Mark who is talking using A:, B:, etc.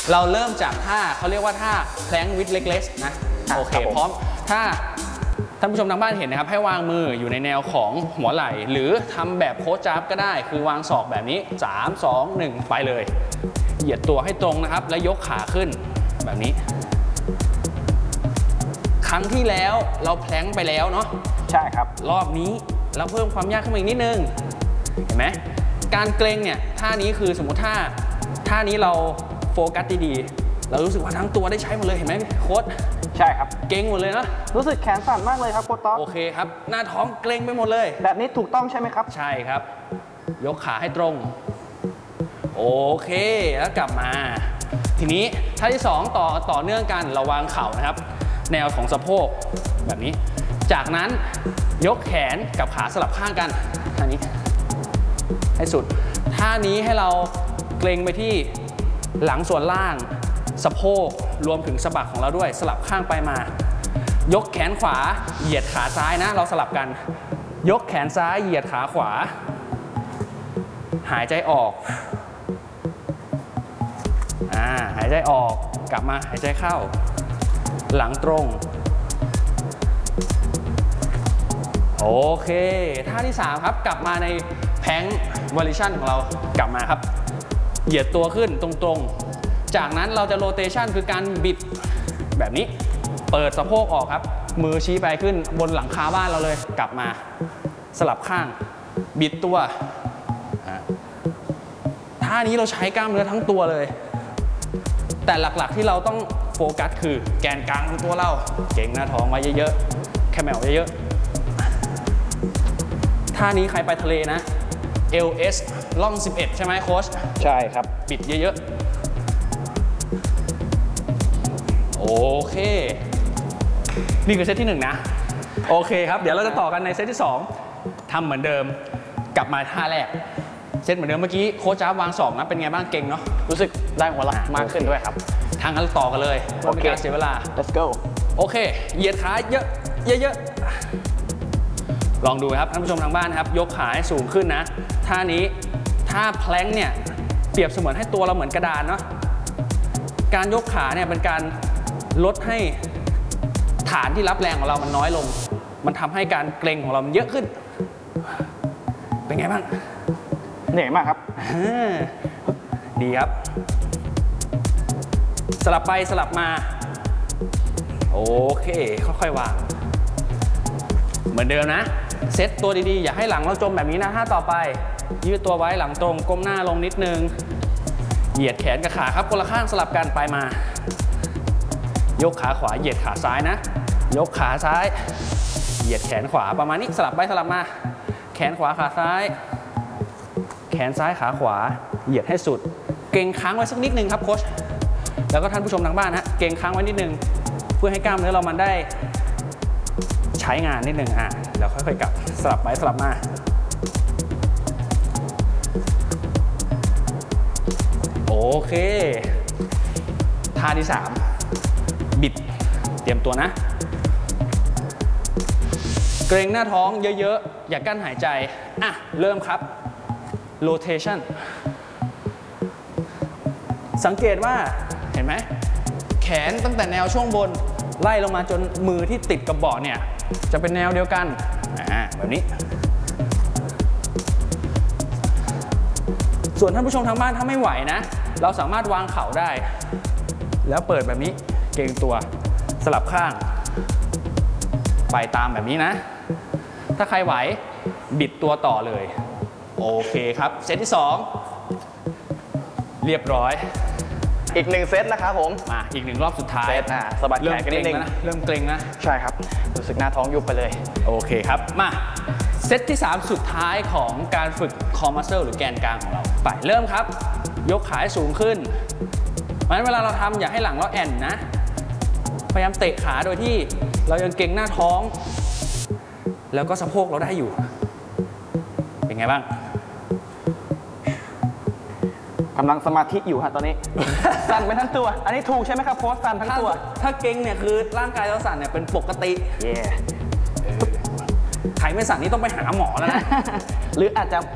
A: เราเริ่มจากท่าเขาเรียกว่าท่าแพลงวิดเล็กเลสนะโอเคพร้อมถ้าท่านผู้ชมทางบ้านเห็นนะครับให้วางมืออยู่ในแนวของหัวไหล่หรือทำแบบโค้ชจับก็ได้คือวางศอกแบบนี้3 2 1ไปเลยเหยียดตัวให้ตรงนะครับแล้วยกขาขึ้นแบบนี้ครั้งที่แล้วเราแพลงไปแล้วเนาะ
B: ใช่ครับ
A: รอบนี้เราเพิ่มความยากขึ้นมาอีกนิดนึงเห็นไหมการเกรงเนี่ยท่านี้คือสมมติท่านี้เราโฟกัสดีๆเรารู้สึกว่าทั้งตัวได้ใช้หมดเลยเห็นไหมโค้ช
B: ใช่ครับ
A: เกรงหมดเลยนะ
B: รู้สึกแขนสั่นมากเลยครับโค้ชต๊อก
A: โอเคครับหน้าท้องเกรงไปหมดเลย
B: แบบนี้ถูกต้องใช่ไหมครับ
A: ใช่ครับยกขาให้ตรงโอเคแล้วกลับมาทีนี้ท่าที่2ต่อเนื่องกันเราวางเข่านะครับแนวของสะโพกแบบนี้จากนั้นยกแขนกับขาสลับข้างกันท่านี้ให้สุดท่านี้ให้เราเกรงไปที่หลังส่วนล่างสะโพกรวมถึงสะบักของเราด้วยสลับข้างไปมายกแขนขวาเหยียดขาซ้ายนะเราสลับกันยกแขนซ้ายเหยียดขาขวาหายใจออกหายใจออกกลับมาหายใจเข้าหลังตรงโอเคท่าที่3ครับกลับมาในแพลงวอลิชั่นของเรากลับมาครับเหยียดตัวขึ้นตรงๆจากนั้นเราจะโรเตชันคือการบิดแบบนี้เปิดสะโพกออกครับมือชี้ไปขึ้นบนหลังคาบ้านเราเลยกลับมาสลับข้างบิดตัวท่านี้เราใช้กล้ามเนื้อทั้งตัวเลยแต่หลักๆที่เราต้องโฟกัสคือแกนกลางของตัวเราเก่งหน้าท้องไว้เยอะๆแคมเมลเยอะๆท่านี้ใครไปทะเลนะ LS ล่อง11ใช่ไหมโค้ช
B: ใช่ครับ
A: บิดเยอะๆโอเคนี่คือเซตที่1นะโอเคครับเดี๋ยวเราจะต่อกันในเซตที่2ทำเหมือนเดิมกลับมาท่าแรกเซตเหมือนเดิมเมื่อกี้โค้ชจ้าบวางศอกนะเป็นไงบ้างเก่งเนาะ
B: รู้สึกได้หัวหลักมากขึ้นด้วยครับ
A: ทางกันต่อกันเลยไม่เป็นการเสียเวลา
B: let's go
A: โอเคเหยียดขาเยอะๆลองดูครับท่านผู้ชมทางบ้านครับยกขาให้สูงขึ้นนะท่านี้ท่าแพลงเนี่ยเปรียบเสมือนให้ตัวเราเหมือนกระดานเนาะการยกขาเนี่ยเป็นการลดให้ฐานที่รับแรงของเรามันน้อยลงมันทำให้การเกร็งของเรามันเยอะขึ้นเป็นไงบ้าง
B: เหนื่อยมากครับ
A: ดีครับสลับไปสลับมาโอเคค่อยๆวางเหมือนเดิมนะเซตตัวดีๆอย่าให้หลังเราจมแบบนี้นะท่าต่อไปยืดตัวไว้หลังตรงก้มหน้าลงนิดนึงเหยียดแขนกับขาครับคนละข้างสลับกันไปมายกขาขวาเหยียดขาซ้ายนะยกขาซ้ายเหยียดแขนขวาประมาณนี้สลับไปสลับมาแขนขวาขาซ้ายแขนซ้ายขาขวาเหยียดให้สุดเก่งค้างไว้สักนิดนึงครับโค้ชแล้วก็ท่านผู้ชมทางบ้านฮะเก่งค้างไว้นิดนึงเพื่อให้กล้ามเนื้อเรามันได้ใช้งานนิดนึงแล้วค่อยๆกลับสลับไปสลับมาโอเคท่าที่3บิดเตรียมตัวนะเกรงหน้าท้องเยอะๆอย่ากั้นหายใจเริ่มครับ rotation สังเกตว่าเห็นไหมแขนตั้งแต่แนวช่วงบนไล่ลงมาจนมือที่ติดกับเบาะเนี่ยจะเป็นแนวเดียวกันแบบนี้ส่วนท่านผู้ชมทางบ้านถ้าไม่ไหวนะเราสามารถวางเข่าได้แล้วเปิดแบบนี้เกรงตัวสลับข้างไปตามแบบนี้นะถ้าใครไหวบิดตัวต่อเลยโอเคครับเซตที่2เรียบร้อย
B: อีก1เซตนะครับผม
A: มาอีก1รอบสุดท้าย
B: สบายแขนกันนิดนึง
A: เริ่มเกร็งนะ
B: ใช่ครับรู้สึกหน้าท้องยุบไปเลย
A: โอเคครับมาเซตที่3สุดท้ายของการฝึกคอมัสเซิลหรือแกนกลางของเราไปเริ่มครับยกขาให้สูงขึ้นเพราะฉะนั้นเวลาเราทำอย่าให้หลังเราแอนนะพยายามเตะขาโดยที่เรายังเกร็งหน้าท้องแล้วก็สะโพกเราได้อยู่เป็นไงบ้าง
B: กำลังสมาธิอยู่ฮะตอนนี้ สั่นไปทั้งตัวอันนี้ถูกใช่ไหมครับโค้ชสั่นทั้งตัว
A: ถ้าเกร็งเนี่ยคือร่างกายเราสั่นเนี่ยเป็นปกติใครไม่สั่นนี่ต้องไปหาหมอแล้วนะ
B: หรืออาจจะ